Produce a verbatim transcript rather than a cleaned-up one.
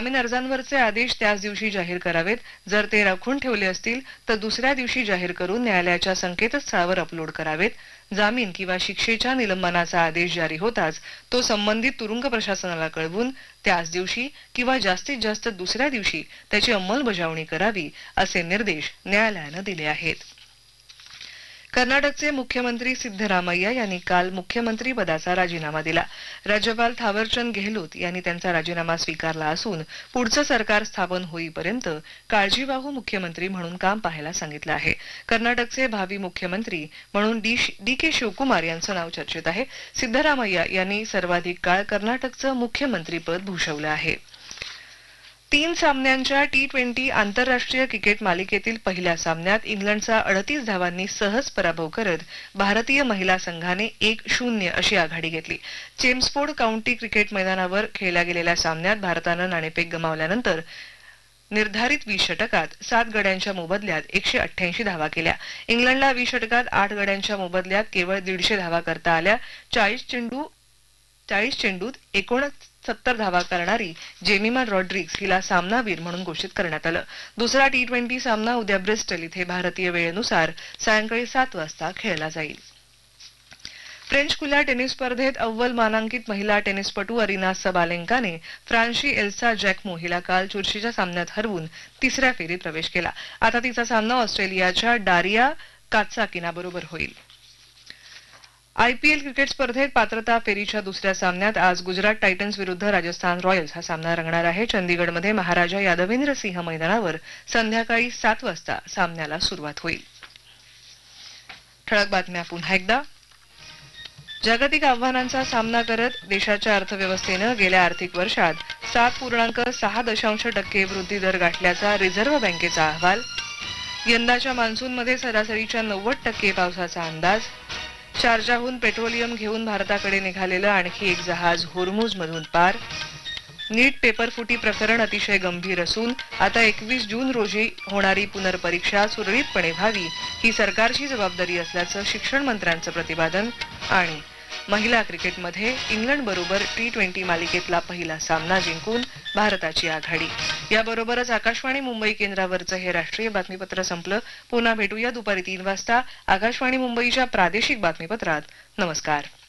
जामीन अर्जांवरचे आदेश त्याच दिवशी जाहीर करावेत. जर ते राखून ठेवले असतील तर दुसऱ्या दिवशी जाहीर करून न्यायालयाच्या संकेतस्थळावर अपलोड करावेत. जामीन किंवा शिक्षेच्या निलंबनाचा आदेश जारी होताच तो संबंधित तुरुंग प्रशासनाला कळवून त्याच दिवशी किंवा जास्तीत जास्त दुसऱ्या दिवशी त्याची अंमलबजावणी करावी असे निर्देश न्यायालयानं दिले आहेत. कर्नाटकचे मुख्यमंत्री सिद्धरामय्या यांनी काल मुख्यमंत्री पदाचा राजीनामा दिला. राज्यपाल थावरचंद गेहलोत यांनी त्यांचा राजीनामा स्वीकारला असून पुढचं सरकार स्थापन होईपर्यंत काळजीवाहू मुख्यमंत्री म्हणून काम पाहायला सांगितलं आहे. कर्नाटकचे भावी मुख्यमंत्री म्हणून डी के शिवकुमार यांचं नाव चर्चेत आहे. सिद्धरामय्या यांनी सर्वाधिक काळ कर्नाटकचं मुख्यमंत्रीपद भूषवलं आहे. तीन सामन्यांच्या टी ट्वेंटी आंतरराष्ट्रीय क्रिकेट मालिकेतील पहिल्या सामन्यात इंग्लंडचा अडतीस धावांनी सहज पराभव करत भारतीय महिला संघाने एक शून्य अशी आघाडी घेतली. चेम्सफोर्ड काउंटी क्रिकेट मैदानावर खेळल्या गेलेल्या सामन्यात भारतानं नाणेफेक गमावल्यानंतर निर्धारित वीस षटकात सात गड्यांच्या मोबदल्यात एकशे अठ्ठ्याऐंशी धावा केल्या. इंग्लंडला वीस षटकात आठ गड्यांच्या मोबदल्यात केवळ दीडशे धावा करता आल्या. चाळीस चेंडू चाळीस चेंडूत एकोणसत्तर धावा करणारी जेमिमा रॉड्रिग्स हिला सामनावीर म्हणून घोषित करण्यात आलं. दुसरा टी ट्वेंटी सामना उद्या ब्रिस्टल इथे भारतीय वेळेनुसार सायंकाळी सात वाजता खेळला जाईल. फ्रेंच खुल्या टेनिस स्पर्धेत अव्वल मानांकित महिला टेनिसपटू अरिना सबालेंकाने फ्रान्सची एल्सा जॅकमो हिला काल चुरशीच्या सामन्यात हरवून तिसऱ्या फेरीत प्रवेश केला. आता तिचा सामना ऑस्ट्रेलियाच्या डारिया कात्साकिनाबरोबर होईल. आयपीएल क्रिकेट स्पर्धेत पात्रता फेरीच्या दुसऱ्या सामन्यात आज गुजरात टायटन्स विरुद्ध राजस्थान रॉयल्स हा सामना रंगणार आहे. चंदीगडमध्ये महाराजा यादवेंद्र सिंह मैदानावर संध्याकाळी सात वाजता सामन्याला सुरुवात होईल. ठळक बातम्या पुन्हा एकदा. जागतिक आव्हानांचा सामना करत देशाच्या अर्थव्यवस्थेनं गेल्या आर्थिक वर्षात सात पूर्णांक सहा दशांश टक्के वृद्धी दर गाठल्याचा रिझर्व्ह बँकेचा अहवाल. यंदाच्या मान्सूनमध्ये सरासरीच्या नव्वद टक्के पावसाचा अंदाज. शारजाहून पेट्रोलियम घेऊन भारताकडे निघालेलं आणखी एक जहाज होर्मुझ मधून पार. नीट पेपरफुटी प्रकरण अतिशय गंभीर असून आता एकवीस जून रोजी होणारी पुनर्परीक्षा सुरळीतपणे व्हावी ही सरकारची जबाबदारी असल्याचं शिक्षण मंत्र्यांचं प्रतिपादन. आणि महिला क्रिकेटमध्ये इंग्लंड बरोबर टी ट्वेंटी मालिकेतला पहिला सामना जिंकून भारताची आघाडी. याबरोबरच आकाशवाणी मुंबई केंद्रावरचं हे राष्ट्रीय बातमीपत्र संपलं. पुन्हा भेटूया दुपारी तीन वाजता आकाशवाणी मुंबईच्या प्रादेशिक बातमीपत्रात. नमस्कार.